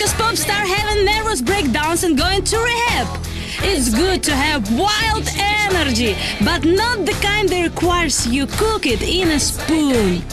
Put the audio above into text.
because pop stars having nervous breakdowns and going to rehab. It's good to have wild energy, but not the kind that requires you cook it in a spoon.